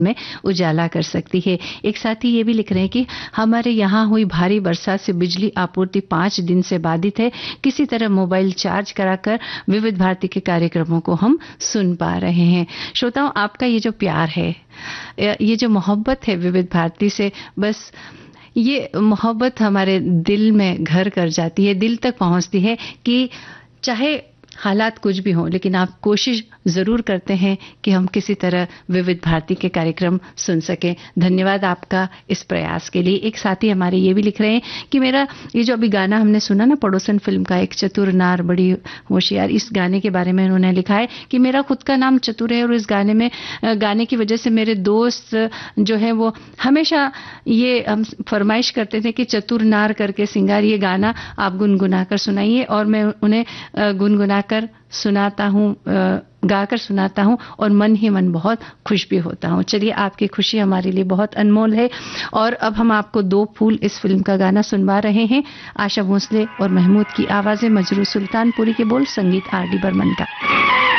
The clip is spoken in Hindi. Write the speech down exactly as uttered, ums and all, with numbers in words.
में उजाला कर सकती है। एक साथी ये भी लिख रहे हैं कि हमारे यहाँ हुई भारी बरसात से बिजली आपूर्ति पाँच दिन से बाधित है। किसी तरह मोबाइल चार्ज कराकर विविध भारती के कार्यक्रमों को हम सुन पा रहे हैं। श्रोताओं, आपका ये जो प्यार है, ये जो मोहब्बत है विविध भारती से, बस ये मोहब्बत हमारे दिल में घर कर जाती है, दिल तक पहुंचती है कि चाहे हालात कुछ भी हों, लेकिन आप कोशिश जरूर करते हैं कि हम किसी तरह विविध भारती के कार्यक्रम सुन सकें। धन्यवाद आपका इस प्रयास के लिए। एक साथी हमारे ये भी लिख रहे हैं कि मेरा ये जो अभी गाना हमने सुना ना, पड़ोसन फिल्म का, एक चतुर नार बड़ी होशियार, इस गाने के बारे में उन्होंने लिखा है कि मेरा खुद का नाम चतुर है और इस गाने में गाने की वजह से मेरे दोस्त जो है वो हमेशा ये हम फरमाइश करते थे कि चतुर नार करके सिंगार, ये गाना आप गुनगुना कर सुनाइए, और मैं उन्हें गुनगुना कर सुनाता हूँ, गाकर सुनाता हूँ और मन ही मन बहुत खुश भी होता हूँ। चलिए, आपकी खुशी हमारे लिए बहुत अनमोल है। और अब हम आपको दो फूल इस फिल्म का गाना सुनवा रहे हैं। आशा भोसले और महमूद की आवाजें, मजरू सुल्तानपुरी के बोल, संगीत आर डी बर्मन का।